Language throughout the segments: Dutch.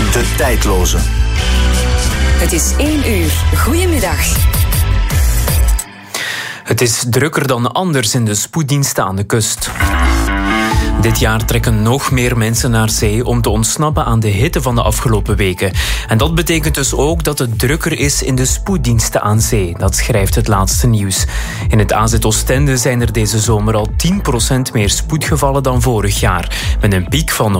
De tijdloze. Het is 1 uur. Goedemiddag. Het is drukker dan anders in de spoeddiensten aan de kust. Dit jaar trekken nog meer mensen naar zee om te ontsnappen aan de hitte van de afgelopen weken. En dat betekent dus ook dat het drukker is in de spoeddiensten aan zee. Dat schrijft het laatste nieuws. In het AZ Oostende zijn er deze zomer al 10% meer spoedgevallen dan vorig jaar. Met een piek van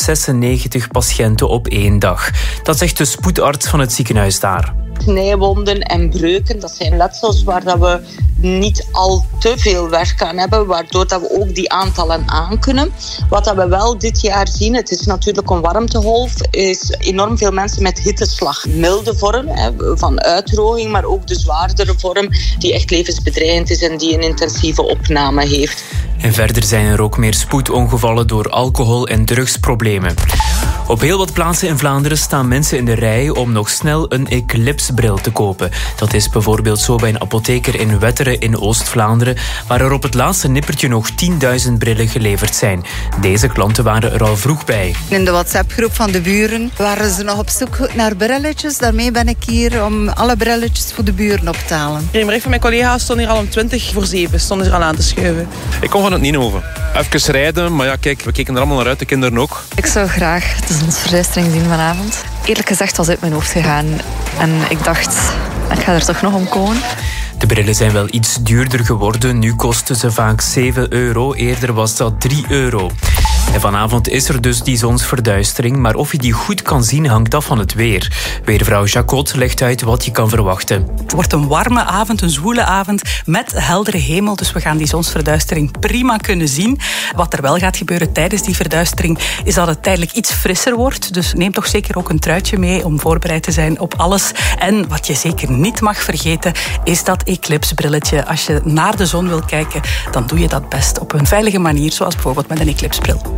196 patiënten op 1 dag. Dat zegt de spoedarts van het ziekenhuis daar. Snijwonden en breuken, dat zijn letsels waar dat we niet al te veel werk aan hebben, waardoor dat we ook die aantallen aankunnen. Wat dat we wel dit jaar zien, het is natuurlijk een warmtegolf, is enorm veel mensen met hitteslag. Milde vorm van uitdroging, maar ook de zwaardere vorm die echt levensbedreigend is en die een intensieve opname heeft. En verder zijn er ook meer spoedongevallen door alcohol- en drugsproblemen. Op heel wat plaatsen in Vlaanderen staan mensen in de rij om nog snel een Eclipse-bril te kopen. Dat is bijvoorbeeld zo bij een apotheker in Wetteren in Oost-Vlaanderen, waar er op het laatste nippertje nog 10.000 brillen geleverd zijn. Deze klanten waren er al vroeg bij. In de WhatsApp-groep van de buren waren ze nog op zoek naar brilletjes. Daarmee ben ik hier om alle brilletjes voor de buren op te halen. Een bericht van mijn collega's stond hier al om 7:20 stonden ze er al aan te schuiven. Ik kom van het Nienhoven. Even rijden, maar ja, kijk, we keken er allemaal naar uit, de kinderen ook. Ik zou graag de zonsverduistering zien vanavond. Eerlijk gezegd was het uit mijn hoofd gegaan. En ik dacht, ik ga er toch nog om komen. De brillen zijn wel iets duurder geworden. Nu kosten ze vaak €7. Eerder was dat €3. En vanavond is er dus die zonsverduistering, maar of je die goed kan zien hangt af van het weer. Weervrouw Jacot legt uit wat je kan verwachten. Het wordt een warme avond, een zwoele avond met heldere hemel, dus we gaan die zonsverduistering prima kunnen zien. Wat er wel gaat gebeuren tijdens die verduistering is dat het tijdelijk iets frisser wordt, dus neem toch zeker ook een truitje mee om voorbereid te zijn op alles. En wat je zeker niet mag vergeten is dat eclipsebrilletje. Als je naar de zon wil kijken, dan doe je dat best op een veilige manier, zoals bijvoorbeeld met een eclipsebril.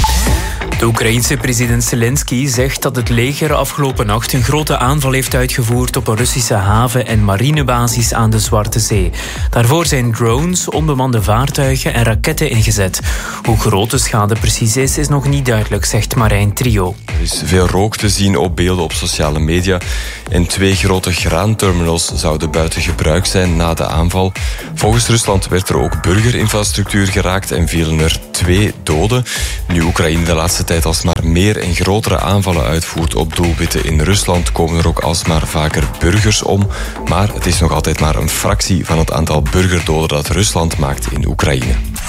De Oekraïense president Zelensky zegt dat het leger afgelopen nacht een grote aanval heeft uitgevoerd op een Russische haven- en marinebasis aan de Zwarte Zee. Daarvoor zijn drones, onbemande vaartuigen en raketten ingezet. Hoe groot de schade precies is nog niet duidelijk, zegt Marijn Trio. Er is veel rook te zien op beelden op sociale media. En 2 grote graanterminals zouden buiten gebruik zijn na de aanval. Volgens Rusland werd er ook burgerinfrastructuur geraakt en vielen er 2 doden. Nu Oekraïne de laatste tijd alsmaar meer en grotere aanvallen uitvoert op doelwitten in Rusland, komen er ook alsmaar vaker burgers om. Maar het is nog altijd maar een fractie van het aantal burgerdoden dat Rusland maakt in Oekraïne.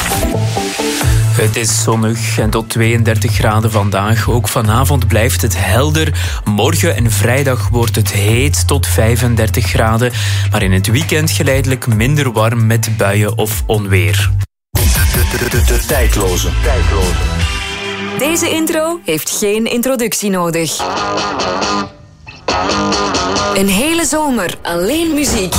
Het is zonnig en tot 32 graden vandaag. Ook vanavond blijft het helder. Morgen en vrijdag wordt het heet tot 35 graden. Maar in het weekend geleidelijk minder warm met buien of onweer. De tijdloze. Deze intro heeft geen introductie nodig. Een hele zomer alleen muziek.